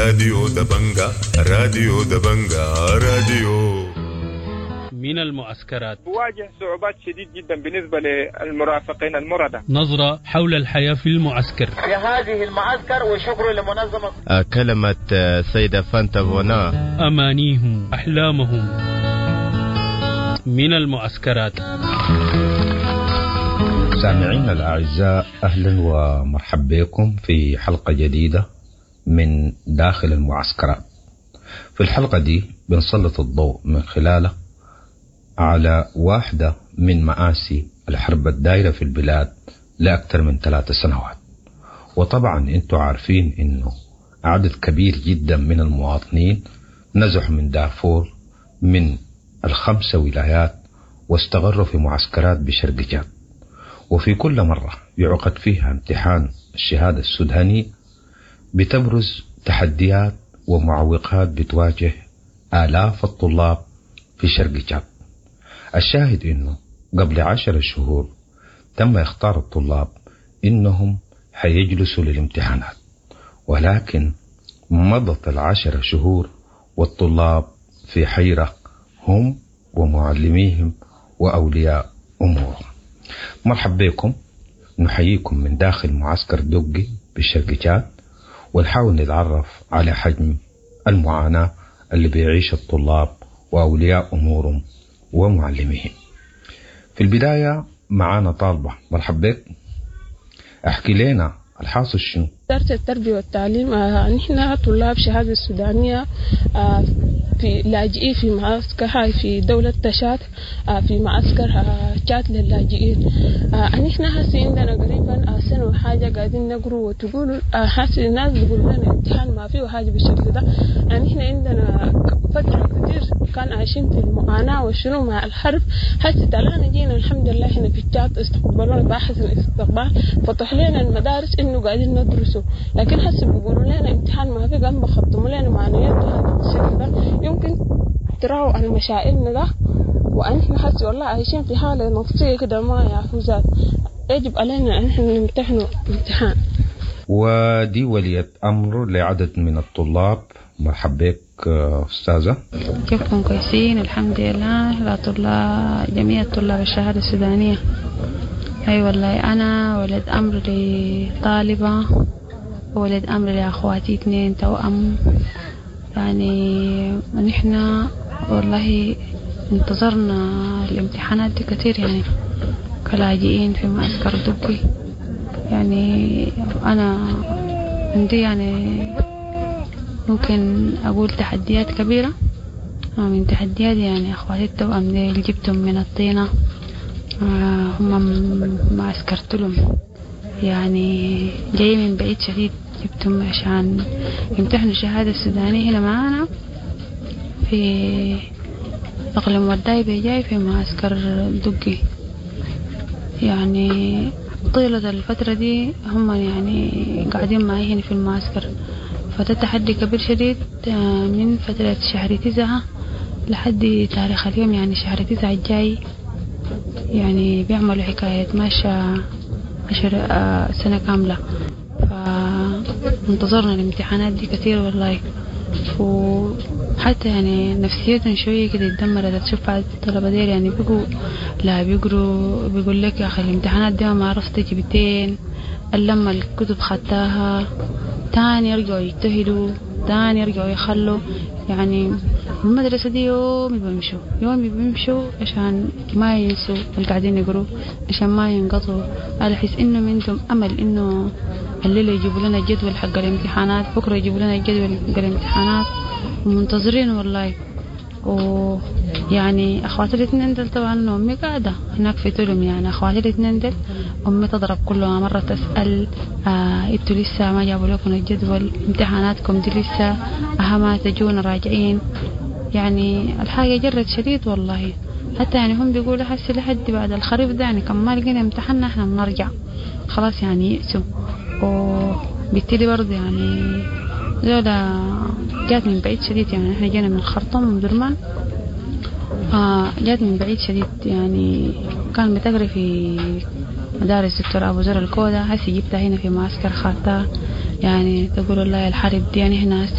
راديو دبنجا راديو دبنجا راديو. من المعسكرات تواجه صعوبات شديد جدا بالنسبة للمرافقين المردة. نظرة حول الحياة في المعسكر. في هذه المعسكر وشكر لمنظمة كلمة سيدة فانتافونا. أمانيهم أحلامهم من المعسكرات. سامعينا الأعزاء، أهلا ومرحبا بكم في حلقة جديدة من داخل المعسكرات. في الحلقة دي بنسلط الضوء من خلاله على واحدة من مآسي الحرب الدائرة في البلاد لأكثر من 3 سنوات. وطبعا انتوا عارفين انه عدد كبير جدا من المواطنين نزحوا من دارفور من 5 ولايات واستقروا في معسكرات بشرق جاد، وفي كل مرة يعقد فيها امتحان الشهادة السوداني بتبرز تحديات ومعوقات بتواجه آلاف الطلاب في شرق جاد. الشاهد انه قبل 10 شهور تم اختار الطلاب انهم حيجلسوا للامتحانات، ولكن مضت 10 شهور والطلاب في حيرة هم ومعلميهم وأولياء أمورهم. مرحبا بكم، نحييكم من داخل معسكر دقي بالشرق جاد، ونحاول نتعرف على حجم المعاناة اللي بيعيش الطلاب وأولياء أمورهم ومعلميهم. في البداية معانا طالبة. مرحبا بك، احكي لنا الحاصل شنو؟ وزارة التربية والتعليم نحن طلاب شهادة السودانية في لاجئين في معسكر هاي في دولة تشاد، في معسكر تشاد للاجئين. نحن هسي عندنا قريبا سنة وحاجة قاعدين نقروا، وتقول هسي الناس بيقولوا لنا امتحان ما فيه حاجة بالشكل ده. نحن عندنا فترة كتير كان عايشين في المعاناة وشنو مع الحرب. هسي تعالى جينا الحمد لله هنا في تشاد استقبلونا بأحسن استقبال، فتح لنا المدارس انه قاعدين ندرسوا، لكن هسه بيقولوا لنا امتحان ما في، قام بخطموا لنا معنويات هذا الشكل ده. يمكن تراوا عن مشاعرنا ده، وأنحن هسه والله عايشين في حالة نفسية كده ما يعرفوا ذات. يجب علينا أن احنا نمتحنوا امتحان. ودي ولية أمر لعدد من الطلاب. مرحبا بك أستاذة. كيفكم؟ كويسين الحمد لله. لا طلاب جميع طلاب الشهادة السودانية. أي والله أنا ولد أمر لطالبة، ولد أمر لأخواتي 2 توأم. يعني نحن والله انتظرنا الامتحانات دي كتير، يعني كلاجئين في معسكر دقي. يعني أنا عندي يعني ممكن أقول تحديات كبيرة. من تحديات يعني أخواتي التوأم اللي جبتهم من الطينة، هم ما عسكرت لهم، يعني جاي من بعيد شديد، جبتهم عشان يمتحنوا الشهادة السودانية هنا معانا في أقليم وداي جاي في معسكر دقي. يعني طيلة الفترة دي هم يعني قاعدين معي هنا في المعسكر، فده تحدي كبير شديد من فترة شهر 9 لحد تاريخ اليوم، يعني شهر 9 الجاي. يعني بيعملوا حكاية ماشى 10 سنة كاملة، فانتظرنا الامتحانات دي كتير والله. وحتى يعني نفسيتهم شوية كده اتدمرت. تشوف بعض الطلبة دير يعني بيقوا لا بيقروا، بيقول لك يا أخي الامتحانات دي ما عرفت جبتين، لما الكتب خدتها تاني يرجعوا يجتهدوا، تاني يرجعوا يخلوا. يعني المدرسة دي يومي بيمشوا عشان ما ينسوا اللي قاعدين يقروا، عشان ما ينقطعوا. على حس إنه عندهم أمل إنه الليلة يجيبوا لنا الجدول حق الامتحانات، بكرة يجيبوا لنا الجدول حق الامتحانات، ومنتظرين والله. ويعني أخواتي الاتنين دل طبعا أمي قاعدة هناك في تولم. يعني أخواتي الاتنين دل أمي تضرب كلها مرة تسأل انتوا لسه ما جابوا لكم الجدول، امتحاناتكم دي لسه أهما تجونا راجعين. يعني الحاجة جرت شديد والله. حتى يعني هم بيقولوا حسي لحد بعد الخريف ده يعني كم ما لقينا امتحاننا احنا بنرجع خلاص، يعني يأسوا. وبالتالي برضه يعني زولا جات من بعيد شديد. يعني احنا جينا من الخرطوم من درمان، جات من بعيد شديد. يعني كان بتقري في مدارس دكتور أبو زر الكودة، هسي جبتها هنا في معسكر خارطة. يعني تقول الله الحرب دي يعني هنا